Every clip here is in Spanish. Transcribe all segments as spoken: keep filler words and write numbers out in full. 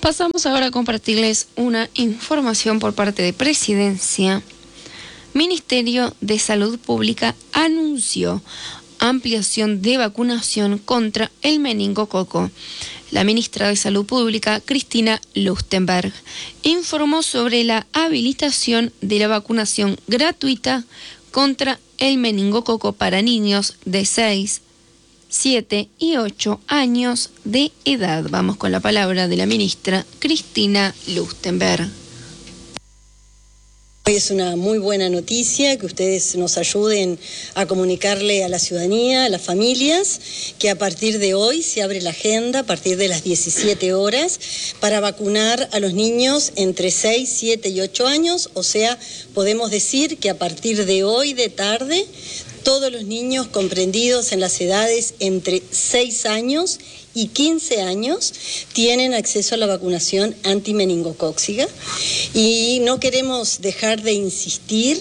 Pasamos ahora a compartirles una información por parte de Presidencia. Ministerio de Salud Pública anunció ampliación de vacunación contra el meningococo. La ministra de Salud Pública, Cristina Lustenberg, informó sobre la habilitación de la vacunación gratuita contra el meningococo para niños de seis, siete y ocho años de edad. Vamos con la palabra de la ministra Cristina Lustenberg. Hoy es una muy buena noticia que ustedes nos ayuden a comunicarle a la ciudadanía, a las familias, que a partir de hoy se abre la agenda a partir de las diecisiete horas para vacunar a los niños entre seis, siete y ocho años, o sea, podemos decir que a partir de hoy de tarde todos los niños comprendidos en las edades entre seis años y quince años tienen acceso a la vacunación antimeningocócica y no queremos dejar de insistir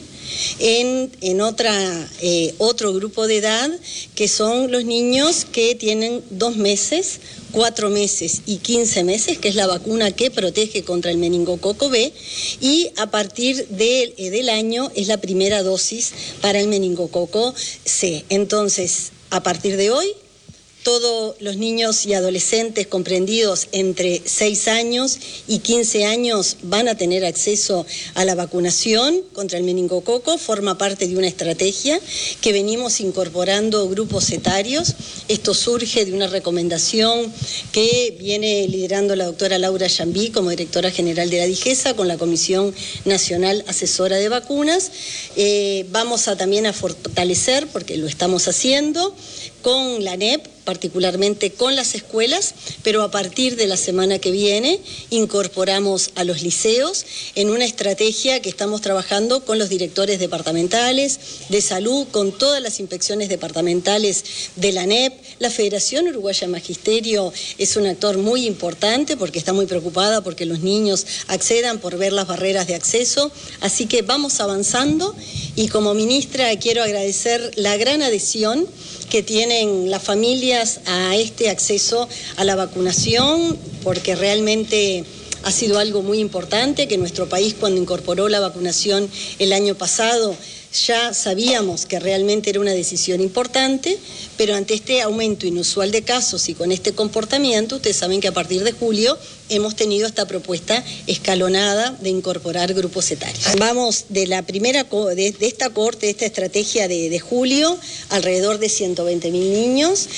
en, en otra, eh, otro grupo de edad que son los niños que tienen dos meses, cuatro meses y quince meses, que es la vacuna que protege contra el meningococo B, y a partir de, eh, del año es la primera dosis para el meningococo C. Entonces, a partir de hoy, todos los niños y adolescentes comprendidos entre seis años y quince años van a tener acceso a la vacunación contra el meningococo. Forma parte de una estrategia que venimos incorporando grupos etarios. Esto surge de una recomendación que viene liderando la doctora Laura Yambí como directora general de la DIGESA con la Comisión Nacional Asesora de Vacunas. Eh, vamos a también a fortalecer, porque lo estamos haciendo, con la N E P, particularmente con las escuelas, pero a partir de la semana que viene incorporamos a los liceos en una estrategia que estamos trabajando con los directores departamentales de salud, con todas las inspecciones departamentales de la N E P. La Federación Uruguaya de Magisterio es un actor muy importante porque está muy preocupada porque los niños accedan por ver las barreras de acceso, así que vamos avanzando y como ministra quiero agradecer la gran adhesión que tienen las familias a este acceso a la vacunación, porque realmente ha sido algo muy importante que nuestro país, cuando incorporó la vacunación el año pasado, ya sabíamos que realmente era una decisión importante, pero ante este aumento inusual de casos y con este comportamiento, ustedes saben que a partir de julio hemos tenido esta propuesta escalonada de incorporar grupos etarios. Vamos de la primera, de, de esta cohorte, de esta estrategia de, de julio, alrededor de ciento veinte mil niños.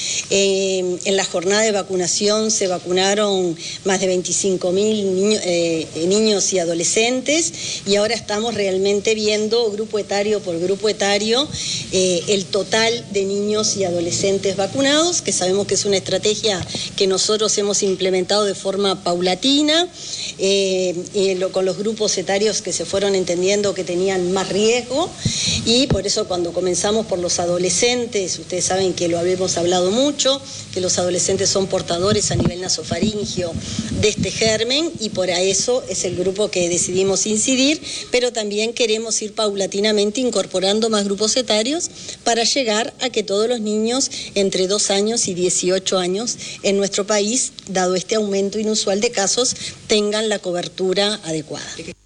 Eh, en la jornada de vacunación se vacunaron más de veinticinco mil niños, eh, niños y adolescentes, y ahora estamos realmente viendo grupo etario por grupo etario eh, el total de niños y adolescentes vacunados, que sabemos que es una estrategia que nosotros hemos implementado de forma paulatina latina, eh, eh, lo, con los grupos etarios que se fueron entendiendo que tenían más riesgo, y por eso cuando comenzamos por los adolescentes, ustedes saben que lo habíamos hablado mucho, que los adolescentes son portadores a nivel nasofaringio de este germen, y por eso es el grupo que decidimos incidir, pero también queremos ir paulatinamente incorporando más grupos etarios para llegar a que todos los niños entre dos años y dieciocho años en nuestro país, dado este aumento inusual de casos, tengan la cobertura adecuada.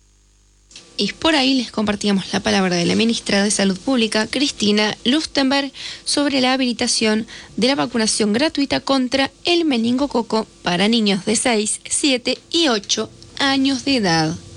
Y por ahí les compartíamos la palabra de la ministra de Salud Pública, Cristina Lustenberg, sobre la habilitación de la vacunación gratuita contra el meningococo para niños de seis, siete y ocho años de edad.